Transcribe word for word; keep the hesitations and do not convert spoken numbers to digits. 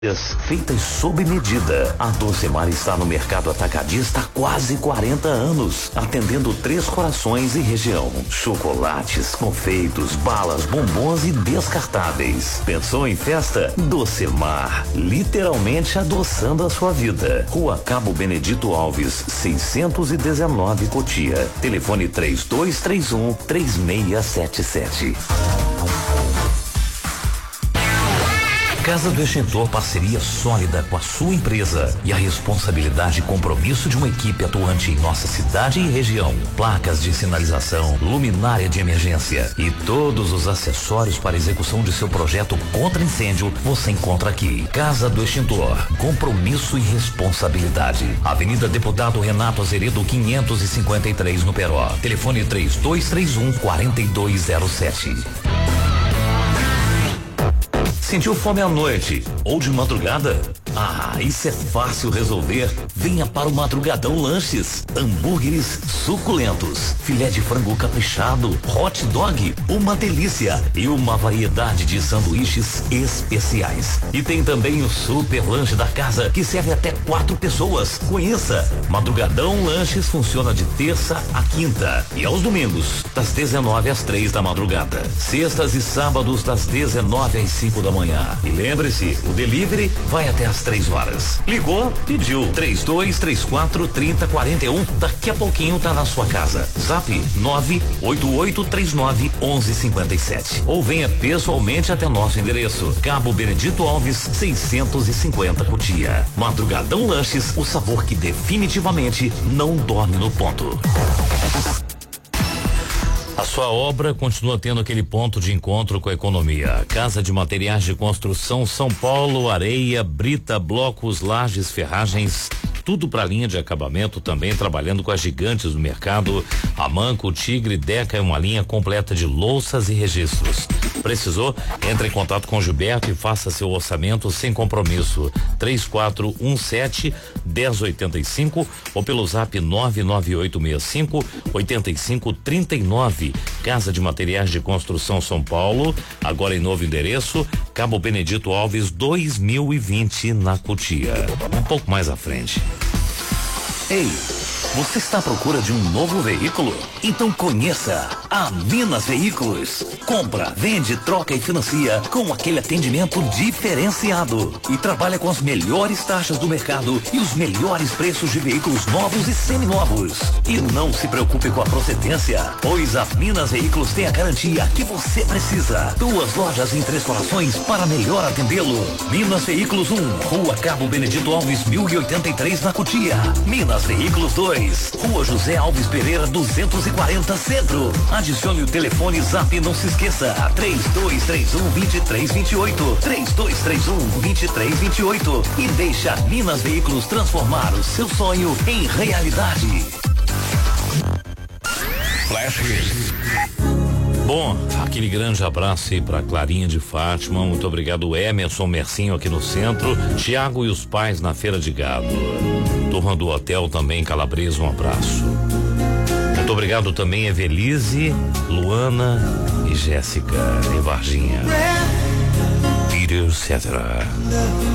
Feitas sob medida. A Docemar está no mercado atacadista há quase quarenta anos, atendendo Três Corações e região. Chocolates, confeitos, balas, bombons e descartáveis. Pensou em festa? Docemar, literalmente adoçando a sua vida. Rua Cabo Benedito Alves, seiscentos e dezenove, Cotia. Telefone três dois três um, três seis sete sete. Casa do Extintor, parceria sólida com a sua empresa e a responsabilidade e compromisso de uma equipe atuante em nossa cidade e região. Placas de sinalização, luminária de emergência e todos os acessórios para execução de seu projeto contra incêndio você encontra aqui. Casa do Extintor, compromisso e responsabilidade. Avenida Deputado Renato Azeredo quinhentos e cinquenta e três no Peró. Telefone três dois três um, quatro dois zero sete. Sentiu fome à noite ou de madrugada? Ah, isso é fácil resolver. Venha para o Madrugadão Lanches. Hambúrgueres suculentos, filé de frango caprichado, hot dog, uma delícia e uma variedade de sanduíches especiais. E tem também o super lanche da casa que serve até quatro pessoas. Conheça. Madrugadão Lanches funciona de terça a quinta e aos domingos das dezenove às três da madrugada. Sextas e sábados das dezenove às cinco da manhã. E lembre-se, o delivery vai até às três horas. Ligou, pediu. três dois três quatro, trinta, quarenta e um. Daqui a pouquinho tá na sua casa. Zap nove oito oito três nove, onze cinquenta e sete. Ou venha pessoalmente até nosso endereço. Cabo Benedito Alves, seiscentos e cinquenta, Cotia. Madrugadão Lanches, o sabor que definitivamente não dorme no ponto. A sua obra continua tendo aquele ponto de encontro com a economia. Casa de Materiais de Construção São Paulo, areia, brita, blocos, lajes, ferragens, tudo para linha de acabamento, também trabalhando com as gigantes do mercado. A Manco, Tigre, Deca é uma linha completa de louças e registros. Precisou? Entre em contato com Gilberto e faça seu orçamento sem compromisso. três quatro um sete, um zero oito cinco ou pelo zap nove nove oito seis cinco, oito cinco três nove. Casa de Materiais de Construção São Paulo, agora em novo endereço, Cabo Benedito Alves dois mil e vinte, na Cotia. Um pouco mais à frente. Ei, você está à procura de um novo veículo? Então conheça a Minas Veículos. Compra, vende, troca e financia com aquele atendimento diferenciado. E trabalha com as melhores taxas do mercado e os melhores preços de veículos novos e seminovos. E não se preocupe com a procedência, pois a Minas Veículos tem a garantia que você precisa. Duas lojas em Três Corações para melhor atendê-lo. Minas Veículos um, Rua Cabo Benedito Alves mil e oitenta e três, na Cotia. Minas Veículos dois, Rua José Alves Pereira duzentos e quarenta, Centro. Adicione o telefone Zap, não se esqueça, três dois três um, dois três dois oito, três dois três um, dois três dois oito e deixa Minas Veículos transformar o seu sonho em realidade. Flash. Bom, aquele grande abraço aí pra Clarinha de Fátima, muito obrigado Emerson Mercinho aqui no centro, Tiago e os pais na Feira de Gado, turma do hotel também Calabresa, um abraço. Muito obrigado também Evelise, Luana e Jéssica em Varginha. Peter Cetera.